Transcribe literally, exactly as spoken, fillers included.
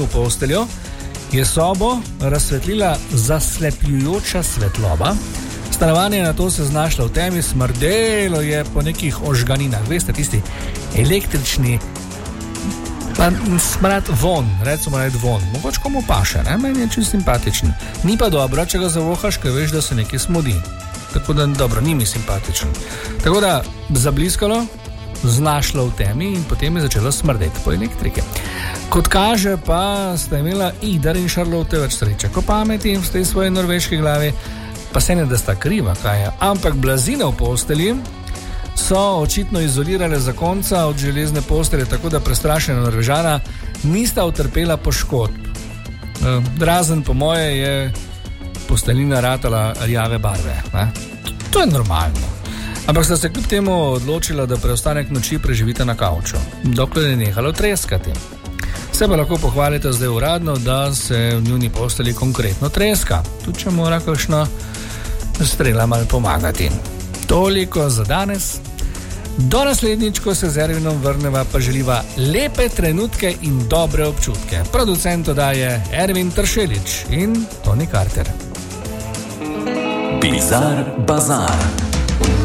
v posteljo, je sobo razsvetlila zaslepljujoča svetloba. Stanovanje na to se znašlo v temi, smrdelo je po nekih ožganinah, veste, tisti električni pa smrad von, recimo red von, mogoče komu paše, ne, meni je čisto simpatičen. Ni pa dobro, če ga zavohaš, ker veš, da se nekaj smodi. Tako da, dobro, ni mi simpatičen. Tako da, zabliskalo, znašlo v temi in potem je začelo smrdeti po elektrike. Kot kaže pa sta imela Idar in Šarlote več sreče, ko pameti v tej svoji norveški glavi, pa se ne da sta kriva, kaj je. Ampak blazine v postelji so očitno izolirale zakonca od železne postelje, tako da prestrašena Norvežana nista utrpela poškodb. Razen po moje je posteljina ratala rjave barve. Ne? To je normalno. Ampak sta se kljub temu odločila, da preostanek noči preživita na kavču, dokler je nehalo treskati. Se pa lahko pohvalite zdaj uradno, da se v njuni postelji konkretno treska, tudi če mora kakšna strela malo pomagati. Toliko za danes. Do naslednjič, ko se z Ervinom vrneva, pa želiva lepe trenutke in dobre občutke. Producent oddaje Ervin Tršelič in Toni Carter. Bizar Bazar.